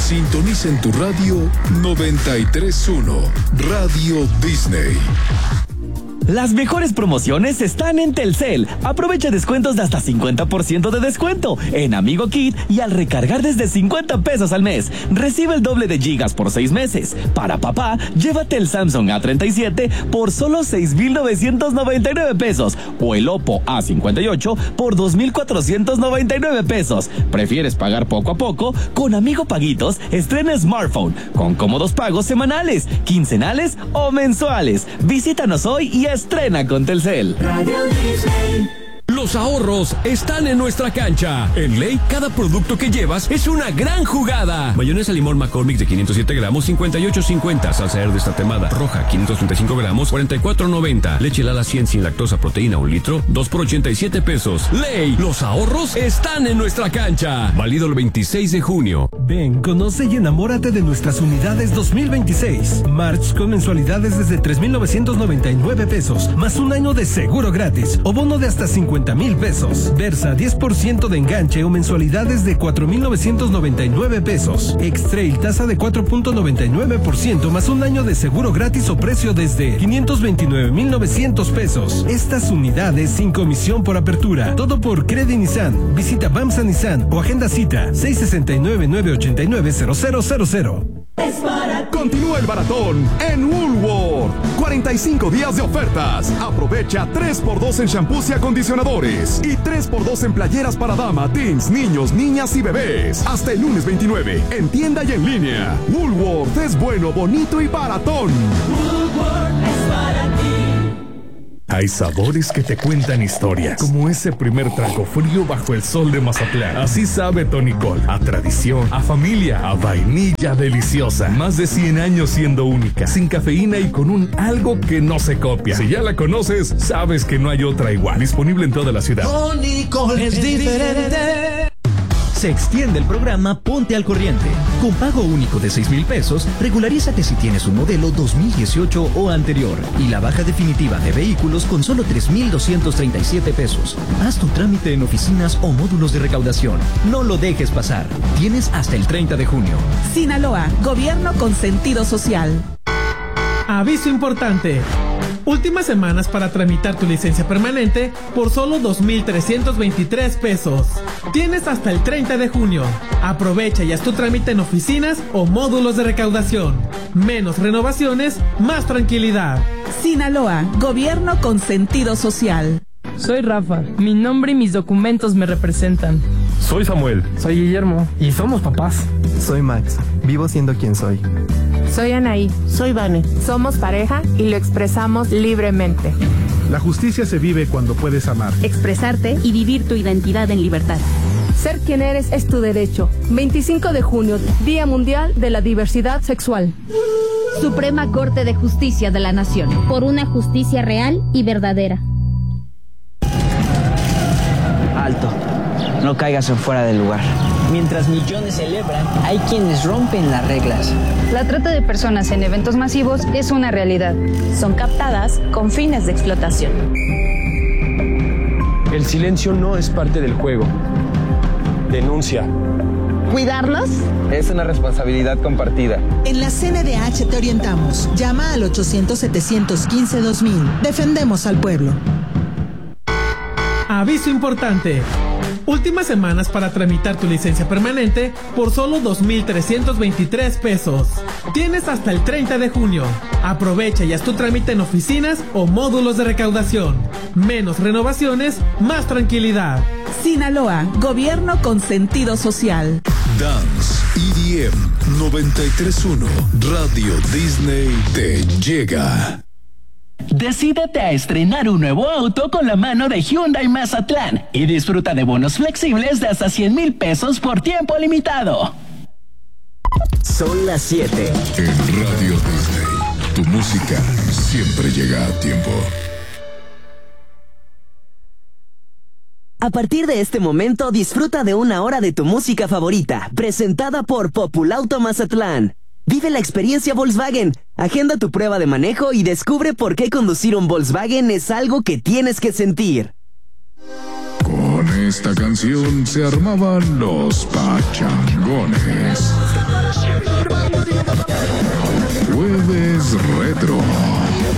Sintoniza en tu radio 93.1, Radio Disney. Las mejores promociones están en Telcel. Aprovecha descuentos de hasta 50% de descuento en Amigo Kit y al recargar desde 50 pesos al mes, recibe el doble de gigas por 6 meses. Para papá, llévate el Samsung A37 por solo 6,999 pesos o el Oppo A58 por 2,499 pesos. ¿Prefieres pagar poco a poco? Con Amigo Paguitos, estrena smartphone con cómodos pagos semanales, quincenales o mensuales. Visítanos hoy y estrena con Telcel. Radio Disney. Los ahorros están en nuestra cancha. En Ley, cada producto que llevas es una gran jugada. Mayonesa limón McCormick de 507 gramos, 58.50. Salsa verde tatemada roja, 535 gramos, 44.90. Leche Lala 100 sin lactosa, proteína 1 litro, 2 por 87 pesos. Ley, los ahorros están en nuestra cancha. Válido el 26 de junio. Ven, conoce y enamórate de nuestras unidades 2026. March con mensualidades desde 3,999 pesos, más un año de seguro gratis o bono de hasta 50,000 pesos. Versa 10% de enganche o mensualidades de 4,999 pesos. X-Trail tasa de 4.99% más un año de seguro gratis o precio desde 529,900 pesos. Estas unidades sin comisión por apertura. Todo por Credit Nissan. Visita Bamsa Nissan o agenda cita 669-989-0000. Continúa el maratón en Woolworth. 45 días de ofertas. Aprovecha 3x2 en shampoos y acondicionadores y 3x2 en playeras para dama, teens, niños, niñas y bebés. Hasta el lunes 29 en tienda y en línea. Woolworth es bueno, bonito y baratón. Woolworth es para ti. Hay sabores que te cuentan historias, como ese primer trago frío bajo el sol de Mazatlán. Así sabe Tonicol, a tradición, a familia, a vainilla deliciosa. Más de 100 años siendo única, sin cafeína y con un algo que no se copia. Si ya la conoces, sabes que no hay otra igual. Disponible en toda la ciudad. Tonicol es diferente. Se extiende el programa Ponte al Corriente. Con pago único de 6,000 pesos, regularízate si tienes un modelo 2018 o anterior. Y la baja definitiva de vehículos con solo 3,237 pesos. Haz tu trámite en oficinas o módulos de recaudación. No lo dejes pasar. Tienes hasta el 30 de junio. Sinaloa, gobierno con sentido social. Aviso importante. Últimas semanas para tramitar tu licencia permanente por solo 2,323 pesos. Tienes hasta el 30 de junio. Aprovecha y haz tu trámite en oficinas o módulos de recaudación. Menos renovaciones, más tranquilidad. Sinaloa, gobierno con sentido social. Soy Rafa, mi nombre y mis documentos me representan. Soy Samuel. Soy Guillermo. Y somos papás. Soy Max, vivo siendo quien soy. Soy Anaí. Soy Vane. Somos pareja y lo expresamos libremente. La justicia se vive cuando puedes amar, expresarte y vivir tu identidad en libertad. Ser quien eres es tu derecho. 25 de junio, Día Mundial de la Diversidad Sexual. Suprema Corte de Justicia de la Nación. Por una justicia real y verdadera. Alto. No caigas en fuera del lugar. Mientras millones celebran, hay quienes rompen las reglas. La trata de personas en eventos masivos es una realidad. Son captadas con fines de explotación. El silencio no es parte del juego. Denuncia. ¿Cuidarnos? Es una responsabilidad compartida. En la CNDH te orientamos. Llama al 800-715-2000. Defendemos al pueblo. Aviso importante. Últimas semanas para tramitar tu licencia permanente por solo 2,323 pesos. Tienes hasta el 30 de junio. Aprovecha y haz tu trámite en oficinas o módulos de recaudación. Menos renovaciones, más tranquilidad. Sinaloa, gobierno con sentido social. Dance EDM 93.1 Radio Disney te llega. Decídete a estrenar un nuevo auto con la mano de Hyundai Mazatlán y disfruta de bonos flexibles de hasta 100,000 pesos por tiempo limitado. Son las 7. En Radio Disney, tu música siempre llega a tiempo. A partir de este momento, disfruta de una hora de tu música favorita, presentada por Populauto Mazatlán. Vive la experiencia Volkswagen. Agenda tu prueba de manejo y descubre por qué conducir un Volkswagen es algo que tienes que sentir. Con esta canción se armaban los pachangones. retro.